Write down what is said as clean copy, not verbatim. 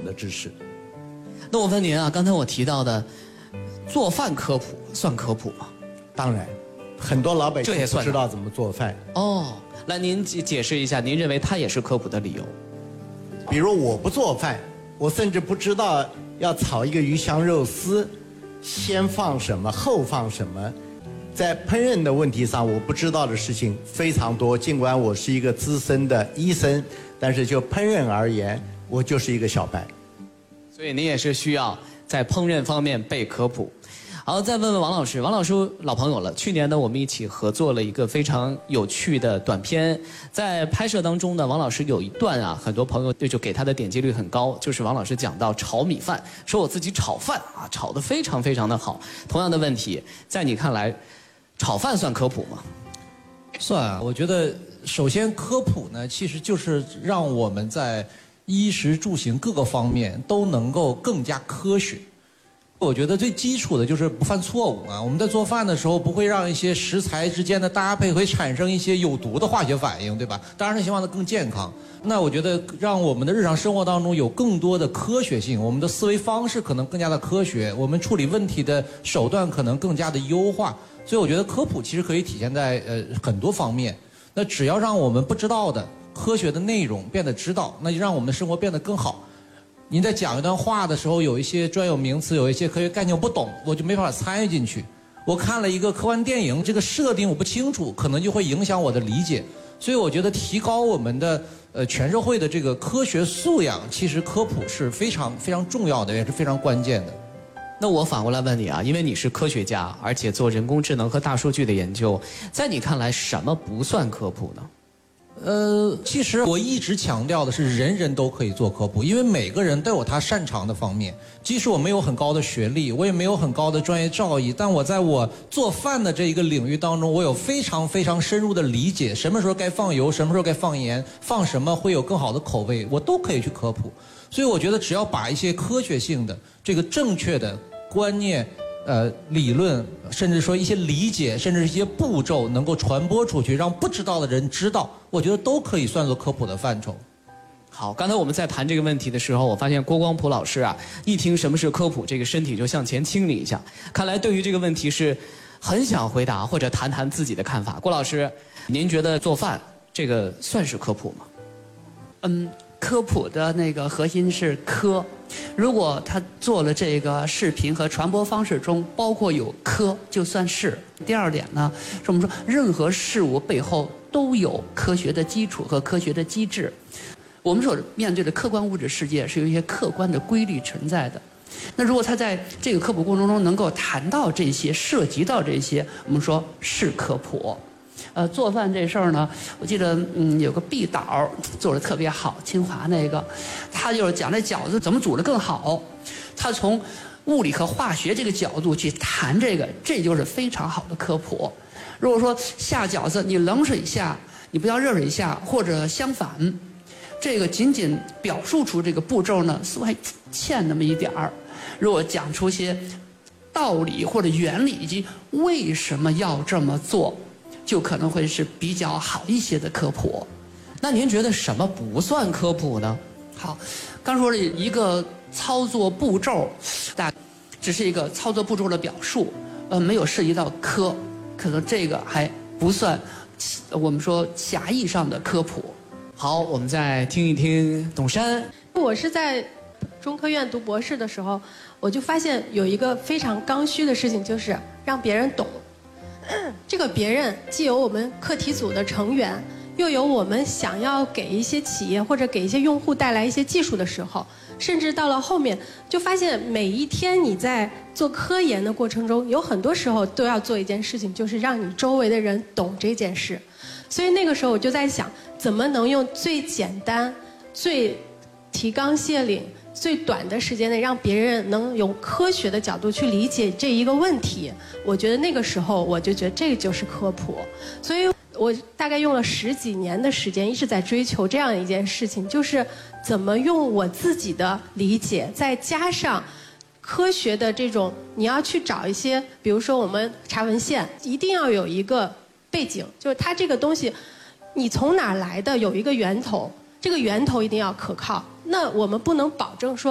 的知识。 那我问您啊，刚才我提到的做饭科普算科普吗？ 当然，很多老百姓不这也算知道怎么做饭。 哦，来您解释一下，您认为它也是科普的理由？ 比如我不做饭，我甚至不知道要炒一个鱼香肉丝，先放什么，后放什么。在烹饪的问题上，我不知道的事情非常多。尽管我是一个资深的医生，但是就烹饪而言，我就是一个小白。 所以您也是需要在烹饪方面被科普。好，再问问王老师，王老师老朋友了。去年呢，我们一起合作了一个非常有趣的短片，在拍摄当中呢，王老师有一段啊，很多朋友就给他的点击率很高，就是王老师讲到炒米饭，说我自己炒饭啊，炒得非常非常的好。同样的问题，在你看来，炒饭算科普吗？ 算啊，我觉得首先科普呢，其实就是让我们在衣食住行各个方面都能够更加科学。我觉得最基础的就是不犯错误啊。我们在做饭的时候，不会让一些食材之间的搭配会产生一些有毒的化学反应，对吧？当然是希望它更健康。那我觉得让我们的日常生活当中有更多的科学性，我们的思维方式可能更加的科学，我们处理问题的手段可能更加的优化。所以我觉得科普其实可以体现在很多方面。那只要让我们不知道的科学的内容变得知道，那就让我们的生活变得更好。您在讲一段话的时候，有一些专有名词，有一些科学概念我不懂，我就没法参与进去。我看了一个科幻电影，这个设定我不清楚，可能就会影响我的理解。所以我觉得提高我们的全社会的这个科学素养，其实科普是非常非常重要的，也是非常关键的。 那我反过来问你啊，因为你是科学家，而且做人工智能和大数据的研究，在你看来什么不算科普呢？ 其实我一直强调的是人人都可以做科普，因为每个人都有他擅长的方面。即使我没有很高的学历，我也没有很高的专业造诣，但我在我做饭的这一个领域当中，我有非常非常深入的理解，什么时候该放油，什么时候该放盐，放什么会有更好的口味，我都可以去科普。所以我觉得只要把一些科学性的这个正确的观念理论，甚至说一些理解，甚至一些步骤能够传播出去，让不知道的人知道，我觉得都可以算作科普的范畴。 好，刚才我们在谈这个问题的时候，我发现郭光普老师啊，一听什么是科普，这个身体就向前倾了一下。看来对于这个问题是很想回答或者谈谈自己的看法。郭老师，您觉得做饭这个算是科普吗？ 科普的那个核心是科，如果他做了这个视频和传播方式中包括有科，就算是。第二点呢，是我们说任何事物背后都有科学的基础和科学的机制。我们所面对的客观物质世界是有一些客观的规律存在的。那如果他在这个科普过程中能够谈到这些，涉及到这些，我们说是科普。做饭这事儿呢，我记得有个毕导做得特别好，清华那个，他就是讲这饺子怎么煮得更好，他从物理和化学这个角度去谈这个，这就是非常好的科普。如果说下饺子你冷水下，你不要热水下，或者相反，这个仅仅表述出这个步骤呢，似乎还欠那么一点儿。如果讲出些道理或者原理以及为什么要这么做，就可能会是比较好一些的科普。 那您觉得什么不算科普呢？ 好，刚说了一个操作步骤，只是一个操作步骤的表述，没有涉及到科，可能这个还不算我们说狭义上的科普。 好，我们再听一听董珊。 我是在中科院读博士的时候，我就发现有一个非常刚需的事情，就是让别人懂。这个别人既有我们课题组的成员，又有我们想要给一些企业或者给一些用户带来一些技术的时候，甚至到了后面，就发现每一天你在做科研的过程中，有很多时候都要做一件事情，就是让你周围的人懂这件事。所以那个时候我就在想，怎么能用最简单、最提纲挈领、最短的时间内，让别人能用科学的角度去理解这一个问题。我觉得那个时候我就觉得这就是科普。所以我大概用了10几年的时间，一直在追求这样一件事情，就是怎么用我自己的理解，再加上科学的这种，你要去找一些，比如说我们查文献，一定要有一个背景，就是它这个东西你从哪儿来的，有一个源头，这个源头一定要可靠。那我们不能保证说